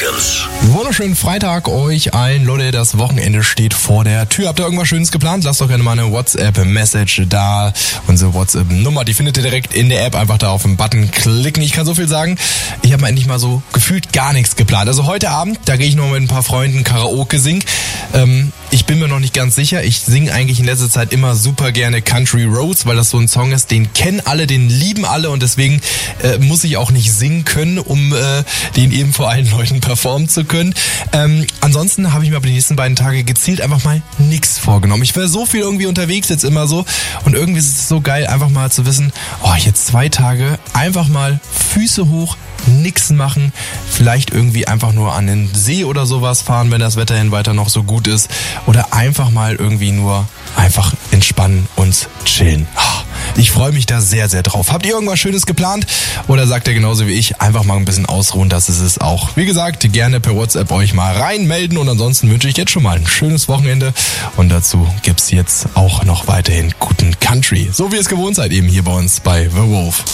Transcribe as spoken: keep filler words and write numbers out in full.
Sessions. Wunderschönen Freitag euch allen. Leute, das Wochenende steht vor der Tür. Habt ihr irgendwas Schönes geplant? Lasst doch gerne mal eine WhatsApp-Message da. Unsere WhatsApp-Nummer, die findet ihr direkt in der App. Einfach da auf den Button klicken. Ich kann so viel sagen. Ich habe mir endlich mal so gefühlt gar nichts geplant. Also heute Abend, da gehe ich noch mit ein paar Freunden Karaoke singen. Ähm, ich bin mir noch nicht ganz sicher. Ich singe eigentlich in letzter Zeit immer super gerne Country Roads, weil das so ein Song ist, den kennen alle, den lieben alle und deswegen äh, muss ich auch nicht singen können, um äh, den eben vor allen Leuten performen zu können. Ähm, ansonsten habe ich mir aber die nächsten beiden Tage gezielt einfach mal nichts vorgenommen. Ich war so viel irgendwie unterwegs jetzt immer so und irgendwie ist es so geil, einfach mal zu wissen, oh, jetzt zwei Tage einfach mal Füße hoch, nix machen, vielleicht irgendwie einfach nur an den See oder sowas fahren, wenn das Wetter hin weiter noch so gut ist oder einfach mal irgendwie nur einfach entspannen und chillen. Ich freue mich da sehr, sehr drauf. Habt ihr irgendwas Schönes geplant oder sagt ihr genauso wie ich, einfach mal ein bisschen ausruhen, das ist es auch. Wie gesagt, gerne per WhatsApp euch mal reinmelden und ansonsten wünsche ich jetzt schon mal ein schönes Wochenende und dazu gibt's jetzt auch noch weiterhin guten Country, so wie ihr es gewohnt seid eben hier bei uns bei The Wolf.